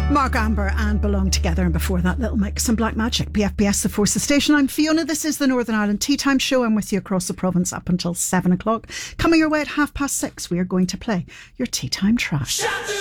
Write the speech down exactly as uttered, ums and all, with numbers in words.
Mark Amber and Belong Together, and before that Little Mix and Black Magic. B F B S, the Forces Station. I'm Fiona. This is the Northern Ireland Tea Time Show. I'm with you across the province up until seven o'clock. Coming your way at half past six, we are going to play your tea time track.